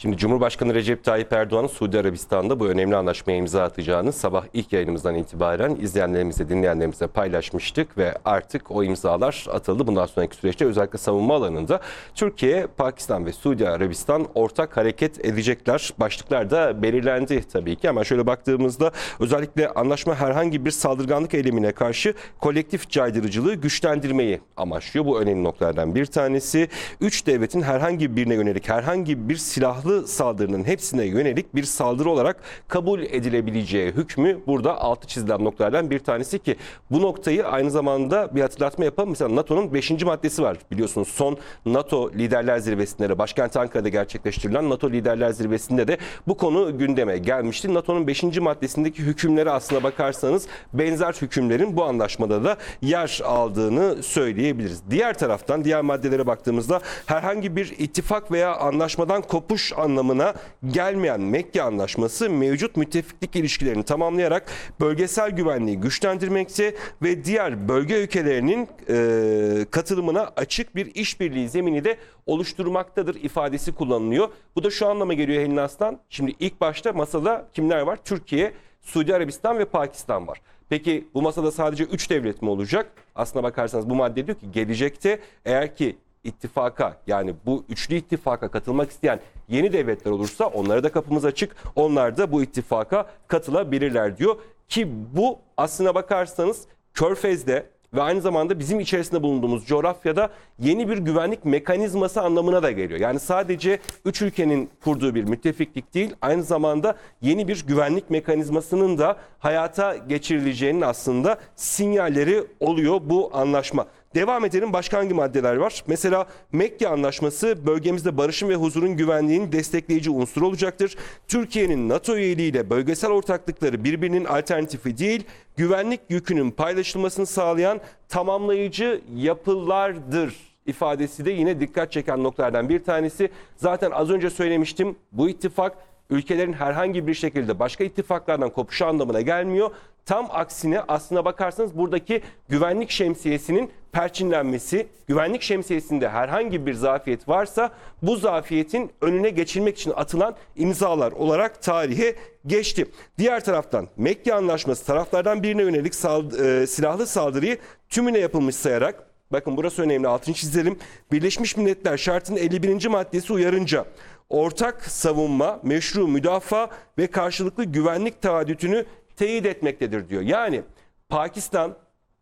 Şimdi Cumhurbaşkanı Recep Tayyip Erdoğan'ın Suudi Arabistan'da bu önemli anlaşmaya imza atacağını sabah ilk yayınımızdan itibaren izleyenlerimize, dinleyenlerimize paylaşmıştık ve artık o imzalar atıldı. Bundan sonraki süreçte özellikle savunma alanında Türkiye, Pakistan ve Suudi Arabistan ortak hareket edecekler. Başlıklar da belirlendi tabii ki. Ama şöyle baktığımızda özellikle anlaşma herhangi bir saldırganlık eylemine karşı kolektif caydırıcılığı güçlendirmeyi amaçlıyor. Bu önemli noktalardan bir tanesi. Üç devletin herhangi birine yönelik herhangi bir silahlı saldırının hepsine yönelik bir saldırı olarak kabul edilebileceği hükmü burada altı çizilen noktalardan bir tanesi ki bu noktayı aynı zamanda bir hatırlatma yapalım. Mesela NATO'nun 5. maddesi var. Biliyorsunuz son NATO Liderler Zirvesi'nde de başkent Ankara'da gerçekleştirilen NATO Liderler Zirvesi'nde de bu konu gündeme gelmişti. NATO'nun 5. maddesindeki hükümlere aslına bakarsanız benzer hükümlerin bu anlaşmada da yer aldığını söyleyebiliriz. Diğer taraftan diğer maddelere baktığımızda herhangi bir ittifak veya anlaşmadan kopuş anlamına gelmeyen Mekke Anlaşması mevcut müttefiklik ilişkilerini tamamlayarak bölgesel güvenliği güçlendirmekte ve diğer bölge ülkelerinin katılımına açık bir işbirliği zemini de oluşturmaktadır ifadesi kullanılıyor. Bu da şu anlama geliyor Helin Aslan. Şimdi ilk başta masada kimler var? Türkiye, Suudi Arabistan ve Pakistan var. Peki bu masada sadece 3 devlet mi olacak? Aslına bakarsanız bu madde diyor ki gelecekte eğer ki ittifaka yani bu üçlü ittifaka katılmak isteyen yeni devletler olursa onlara da kapımız açık. Onlar da bu ittifaka katılabilirler diyor. Ki bu aslına bakarsanız Körfez'de ve aynı zamanda bizim içerisinde bulunduğumuz coğrafyada yeni bir güvenlik mekanizması anlamına da geliyor. Yani sadece 3 ülkenin kurduğu bir müttefiklik değil, aynı zamanda yeni bir güvenlik mekanizmasının da hayata geçirileceğinin aslında sinyalleri oluyor bu anlaşma. Devam edelim. Başka hangi maddeler var? Mesela Mekke Anlaşması bölgemizde barışın ve huzurun güvenliğinin destekleyici unsur olacaktır. Türkiye'nin NATO üyeliğiyle bölgesel ortaklıkları birbirinin alternatifi değil, güvenlik yükünün paylaşılmasını sağlayan tamamlayıcı yapılardır ifadesi de yine dikkat çeken noktalardan bir tanesi. Zaten az önce söylemiştim, bu ittifak ülkelerin herhangi bir şekilde başka ittifaklardan kopuşu anlamına gelmiyor. Tam aksine aslına bakarsanız buradaki güvenlik şemsiyesinin perçinlenmesi, güvenlik şemsiyesinde herhangi bir zafiyet varsa bu zafiyetin önüne geçilmek için atılan imzalar olarak tarihe geçti. Diğer taraftan Mekke Anlaşması taraflardan birine yönelik silahlı saldırıyı tümüne yapılmış sayarak, bakın burası önemli, altını çizelim, Birleşmiş Milletler Şartı'nın 51. maddesi uyarınca ortak savunma, meşru müdafaa ve karşılıklı güvenlik taahhütünü teyit etmektedir diyor. Yani Pakistan,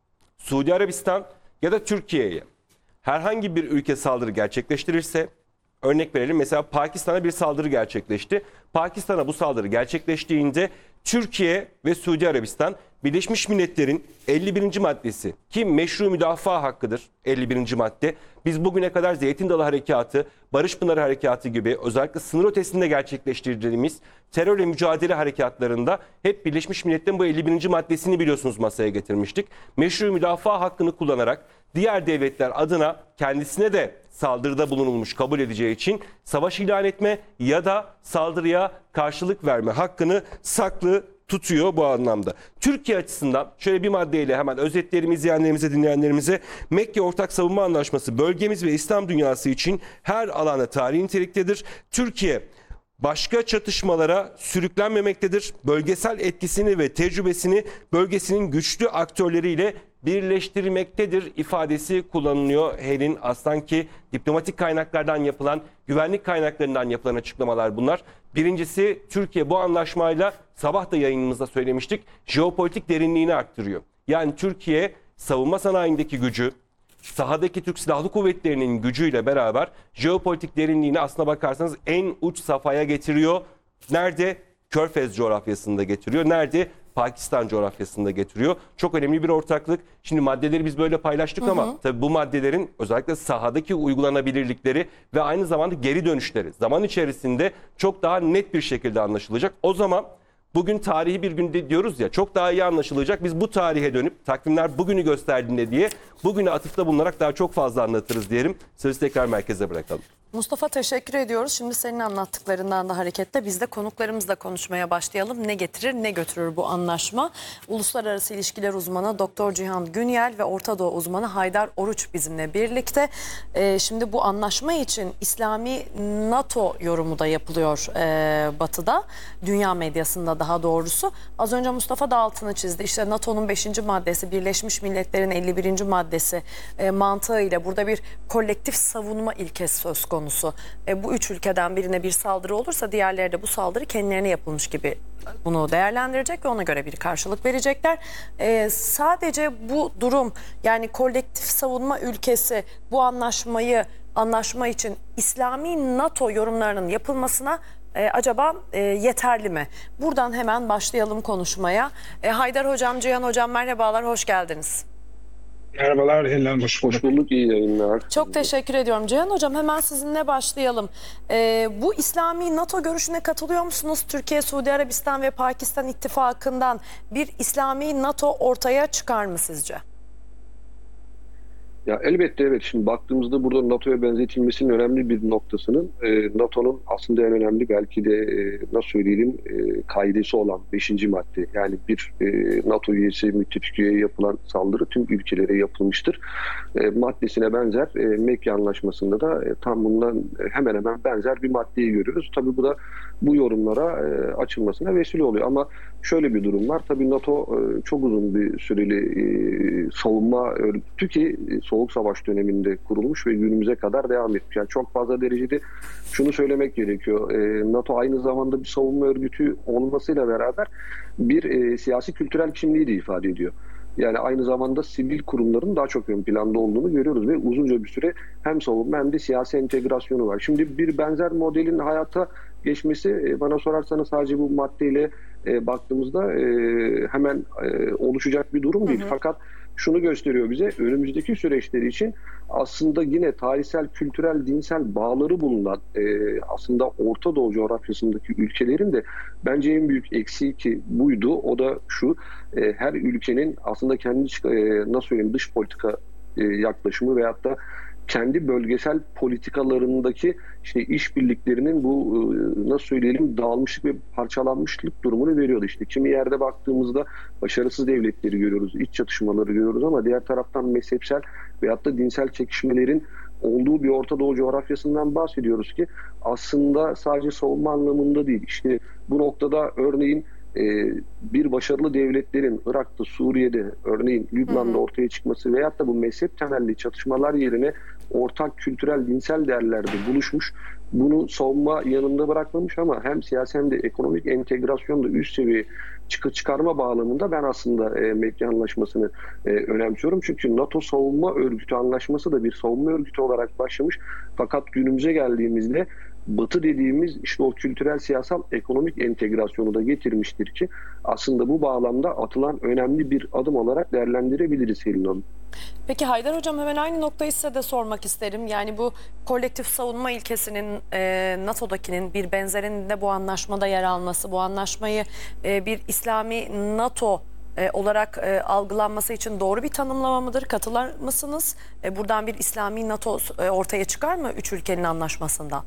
Suudi Arabistan ya da Türkiye'ye herhangi bir ülke saldırı gerçekleştirirse, örnek verelim mesela Pakistan'a bir saldırı gerçekleşti. Pakistan'a bu saldırı gerçekleştiğinde Türkiye ve Suudi Arabistan Birleşmiş Milletler'in 51. maddesi ki meşru müdafaa hakkıdır 51. madde. Biz bugüne kadar Zeytin Dalı Harekatı, Barış Pınarı Harekatı gibi özellikle sınır ötesinde gerçekleştirdiğimiz terörle mücadele harekatlarında hep Birleşmiş Milletler'in bu 51. maddesini biliyorsunuz masaya getirmiştik. Meşru müdafaa hakkını kullanarak diğer devletler adına kendisine de saldırıda bulunulmuş kabul edeceği için savaş ilan etme ya da saldırıya karşılık verme hakkını saklı tutuyor bu anlamda. Türkiye açısından şöyle bir maddeyle hemen özetleyelim izleyenlerimize, dinleyenlerimize. Mekke Ortak Savunma Anlaşması bölgemiz ve İslam dünyası için her alanda tarihi niteliktedir. Türkiye başka çatışmalara sürüklenmemektedir. Bölgesel etkisini ve tecrübesini bölgesinin güçlü aktörleriyle birleştirmektedir ifadesi kullanılıyor Helin Aslan ki diplomatik kaynaklardan yapılan, güvenlik kaynaklarından yapılan açıklamalar bunlar. Birincisi Türkiye bu anlaşmayla sabah da yayınımızda söylemiştik jeopolitik derinliğini arttırıyor. Yani Türkiye savunma sanayindeki gücü, sahadaki Türk Silahlı Kuvvetleri'nin gücüyle beraber jeopolitik derinliğini aslına bakarsanız en uç safhaya getiriyor. Nerede? Körfez coğrafyasında getiriyor. Nerede? Pakistan coğrafyasında getiriyor. Çok önemli bir ortaklık. Şimdi maddeleri biz böyle paylaştık ama tabii bu maddelerin özellikle sahadaki uygulanabilirlikleri ve aynı zamanda geri dönüşleri zaman içerisinde çok daha net bir şekilde anlaşılacak. O zaman bugün tarihi bir günde diyoruz ya çok daha iyi anlaşılacak. Biz bu tarihe dönüp takvimler bugünü gösterdiğinde diye bugüne atıfta bulunarak daha çok fazla anlatırız diyelim. Sözü tekrar merkeze bırakalım. Mustafa, teşekkür ediyoruz. Şimdi senin anlattıklarından da hareketle biz de konuklarımızla konuşmaya başlayalım. Ne getirir ne götürür bu anlaşma? Uluslararası İlişkiler uzmanı Doktor Cihan Günyel ve Orta Doğu uzmanı Haydar Oruç bizimle birlikte. Şimdi bu anlaşma için İslami NATO yorumu da yapılıyor Batı'da. Dünya medyasında daha doğrusu. Az önce Mustafa da altını çizdi. İşte NATO'nun 5. maddesi, Birleşmiş Milletler'in 51. maddesi mantığıyla burada bir kolektif savunma ilkesi söz konusu. Bu üç ülkeden birine bir saldırı olursa diğerleri de bu saldırı kendilerine yapılmış gibi bunu değerlendirecek ve ona göre bir karşılık verecekler. Sadece bu durum, yani kolektif savunma ülkesi bu anlaşma için İslami NATO yorumlarının yapılmasına acaba yeterli mi? Buradan hemen başlayalım konuşmaya. Haydar Hocam, Cihan Hocam, merhabalar, hoş geldiniz. Merhabalar Helal, hoş bulduk. Hoş bulduk, iyi yayınlar. Çok teşekkür ediyorum. Cihan Hocam, hemen sizinle başlayalım. Bu İslami NATO görüşüne katılıyor musunuz? Türkiye, Suudi Arabistan ve Pakistan ittifakından bir İslami NATO ortaya çıkar mı sizce? Ya elbette evet. Şimdi baktığımızda burada NATO'ya benzetilmesinin önemli bir noktasının NATO'nun aslında en önemli belki de nasıl söyleyelim kaidesi olan 5. madde. Yani bir NATO üyesi müttefik üyeye yapılan saldırı tüm ülkelere yapılmıştır. Maddesine benzer Mekke Anlaşması'nda da tam bundan hemen hemen benzer bir maddeyi görüyoruz. Tabii bu da bu yorumlara açılmasına vesile oluyor. Ama şöyle bir durum var. Tabii NATO çok uzun bir süreli savunma örgütü ki Soğuk Savaş döneminde kurulmuş ve günümüze kadar devam etmiş. Yani çok fazla derecede şunu söylemek gerekiyor. NATO aynı zamanda bir savunma örgütü olmasıyla beraber bir siyasi kültürel kimliği de ifade ediyor. Yani aynı zamanda sivil kurumların daha çok ön planda olduğunu görüyoruz ve uzunca bir süre hem savunma hem de siyasi entegrasyonu var. Şimdi bir benzer modelin hayata geçmesi bana sorarsanız sadece bu maddeyle baktığımızda hemen oluşacak bir durum değil. Fakat şunu gösteriyor bize, önümüzdeki süreçleri için aslında yine tarihsel, kültürel, dinsel bağları bulunan aslında Orta Doğu coğrafyasındaki ülkelerin de bence en büyük eksiği ki buydu. O da şu, her ülkenin aslında kendi nasıl söyleyeyim dış politika yaklaşımı veyahut da kendi bölgesel politikalarındaki işte işbirliklerinin bu nasıl söyleyelim dağılmışlık ve parçalanmışlık durumunu veriyordu. İşte kimi yerde baktığımızda başarısız devletleri görüyoruz, iç çatışmaları görüyoruz ama diğer taraftan mezhepsel veyahut da dinsel çekişmelerin olduğu bir Orta Doğu coğrafyasından bahsediyoruz ki aslında sadece savunma anlamında değil. İşte bu noktada örneğin bir başarılı devletlerin Irak'ta, Suriye'de, örneğin Lübnan'da ortaya çıkması veyahut da bu mezhep temelli çatışmalar yerine ortak kültürel, dinsel değerlerde buluşmuş. Bunu savunma yanında bırakmamış ama hem siyasi hem de ekonomik entegrasyonda üst seviye çıkarma bağlamında ben aslında Mekke Anlaşması'nı önemsiyorum. Çünkü NATO Savunma Örgütü Anlaşması da bir savunma örgütü olarak başlamış. Fakat günümüze geldiğimizde Batı dediğimiz işte o kültürel, siyasal, ekonomik entegrasyonu da getirmiştir ki aslında bu bağlamda atılan önemli bir adım olarak değerlendirebiliriz Helin Hanım. Peki Haydar Hocam, hemen aynı noktayı size de sormak isterim. Yani bu kolektif savunma ilkesinin NATO'dakinin bir benzerinde bu anlaşmada yer alması, bu anlaşmayı bir İslami NATO olarak algılanması için doğru bir tanımlama mıdır? Katılır mısınız? Buradan bir İslami NATO ortaya çıkar mı üç ülkenin anlaşmasından?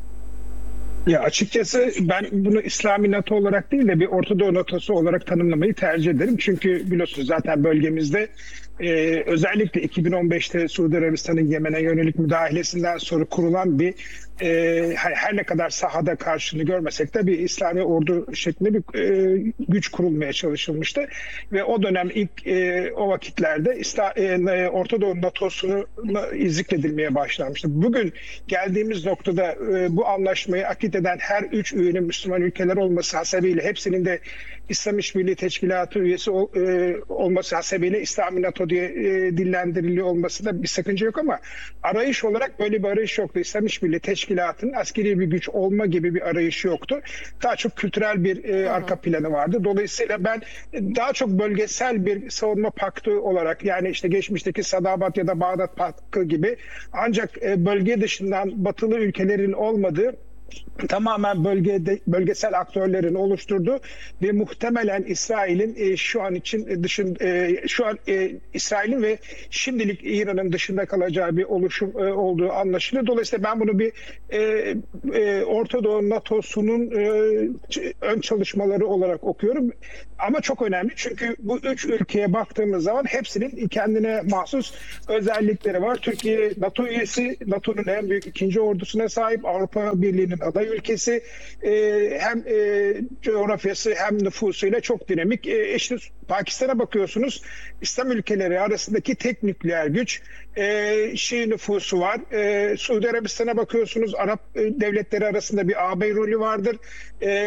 Ya açıkçası ben bunu İslami NATO olarak değil de bir Orta Doğu NATO'su olarak tanımlamayı tercih ederim. Çünkü biliyorsunuz zaten bölgemizde özellikle 2015'te Suudi Arabistan'ın Yemen'e yönelik müdahalesinden sonra kurulan bir her ne kadar sahada karşılığını görmesek de bir İslami ordu şeklinde bir güç kurulmaya çalışılmıştı. Ve o dönem ilk o vakitlerde Orta Doğu NATO'sunu zikredilmeye başlanmıştı. Bugün geldiğimiz noktada bu anlaşmayı akit eden her üç üyenin Müslüman ülkeler olması hasebiyle hepsinin de İslam İşbirliği Teşkilatı üyesi olması hasebiyle İslami NATO diye dillendiriliyor olması da bir sakınca yok ama arayış olarak böyle bir arayış yoktu. İslam İşbirliği Teşkilatı'nın askeri bir güç olma gibi bir arayışı yoktu. Daha çok kültürel bir arka planı vardı. Dolayısıyla ben daha çok bölgesel bir savunma paktı olarak, yani işte geçmişteki Sadabat ya da Bağdat Paktı gibi ancak bölge dışından batılı ülkelerin olmadığı tamamen bölgesel aktörlerin oluşturduğu ve muhtemelen İsrail'in şu an için İsrail'in ve şimdilik İran'ın dışında kalacağı bir oluşum olduğu anlaşılıyor. Dolayısıyla ben bunu bir Orta Doğu NATO'sunun ön çalışmaları olarak okuyorum. Ama çok önemli çünkü bu 3 ülkeye baktığımız zaman hepsinin kendine mahsus özellikleri var. Türkiye NATO üyesi, NATO'nun en büyük 2. ordusuna sahip, Avrupa Birliği'nin aday ülkesi, hem coğrafyası hem nüfusuyla çok dinamik. İşte Pakistan'a bakıyorsunuz, İslam ülkeleri arasındaki tek nükleer güç, Şii nüfusu var. Suudi Arabistan'a bakıyorsunuz, Arap devletleri arasında bir ağabey rolü vardır.